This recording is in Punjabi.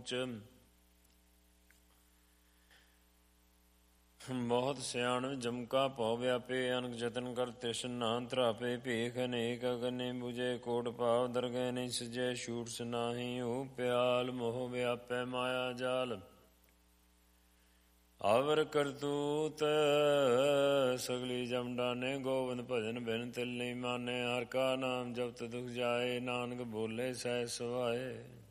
ਪਹੁੰਚ। ਬਹੁਤ ਸਿਆਣ ਜਮਕਾ ਭਉ ਵਿਆਪੇ, ਅਨਕ ਜਤਨ ਕਰ ਤ੍ਰਿਸ਼ਨ ਨਾ ਧਰਾਪੇ। ਭੇਖ ਅਨੇਕ ਅਗਨੇ ਬੁਝੇ, ਕੋਟ ਭਾਵ ਦਰਗਹਿ ਨਹੀਂ ਸਜੈ। ਛੂਟ ਨਾਹੀ ਹੋ ਪਿਆਲ, ਮੋਹ ਵਿਆਪੈ ਮਾਇਆ ਜਾਲ। ਆਵਰ ਕਰਤੂਤ ਸਗਲੀ ਜਮ ਡਾਨੇ, ਗੋਬਿੰਦ ਭਜਨ ਬਿਨ ਤਿਲ ਨਹੀਂ ਮਾਨੇ। ਹਰ ਕਾ ਨਾਮ ਜਪਤ ਦੁਖ ਜਾਏ, ਨਾਨਕ ਬੋਲੇ ਸਹਿ ਸੁਭਾਏ।